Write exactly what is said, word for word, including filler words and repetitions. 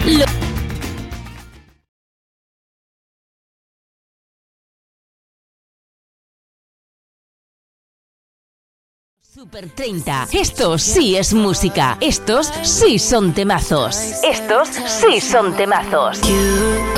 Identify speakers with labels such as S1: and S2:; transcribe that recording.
S1: Lo- Super treinta. Esto sí es música. Estos sí son temazos. Estos sí son temazos.